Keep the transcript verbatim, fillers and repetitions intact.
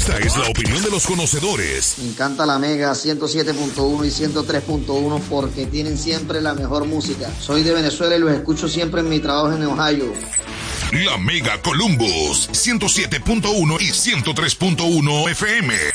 Esta es la opinión de los conocedores. Me encanta la Mega ciento siete punto uno y ciento tres punto uno porque tienen siempre la mejor música. Soy de Venezuela y los escucho siempre en mi trabajo en Ohio. La Mega Columbus ciento siete punto uno y ciento tres punto uno F M.